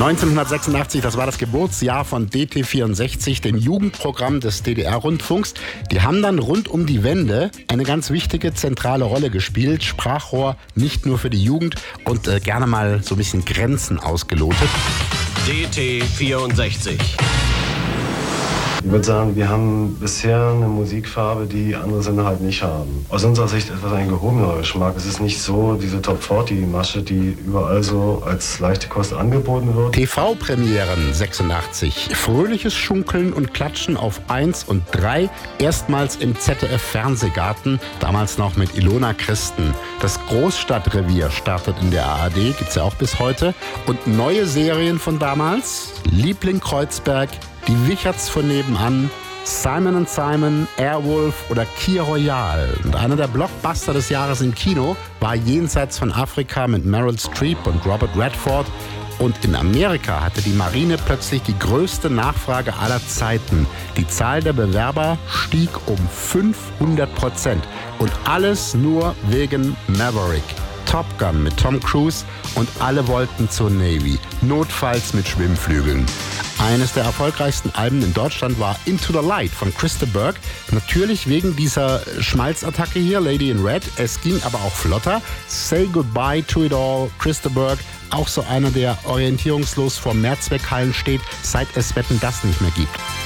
1986, das war das Geburtsjahr von DT64, dem Jugendprogramm des DDR-Rundfunks. Die haben dann rund um die Wende eine ganz wichtige zentrale Rolle gespielt. Sprachrohr nicht nur für die Jugend und gerne mal so ein bisschen Grenzen ausgelotet. DT64. Ich würde sagen, wir haben bisher eine Musikfarbe, die andere Sender halt nicht haben. Aus unserer Sicht etwas ein gehobenerer Geschmack. Es ist nicht so diese Top-40-Masche, die überall so als leichte Kost angeboten wird. TV-Premieren 86. Fröhliches Schunkeln und Klatschen auf 1 und 3. Erstmals im ZDF-Fernsehgarten, damals noch mit Ilona Christen. Das Großstadtrevier startet in der ARD, gibt's ja auch bis heute. Und neue Serien von damals. Liebling Kreuzberg, Die Wicherts von nebenan, Simon & Simon, Airwolf oder Kia Royale. Und einer der Blockbuster des Jahres im Kino war Jenseits von Afrika mit Meryl Streep und Robert Redford. Und in Amerika hatte die Marine plötzlich die größte Nachfrage aller Zeiten. Die Zahl der Bewerber stieg um 500%. Und alles nur wegen Maverick. Top Gun mit Tom Cruise und alle wollten zur Navy. Notfalls mit Schwimmflügeln. Eines der erfolgreichsten Alben in Deutschland war Into the Light von Christa Burke. Natürlich wegen dieser Schmalzattacke hier, Lady in Red. Es ging aber auch flotter. Say Goodbye to It All, Christa Burke. Auch so einer, der orientierungslos vor Mehrzweckhallen steht, seit es Wetten, das nicht mehr gibt.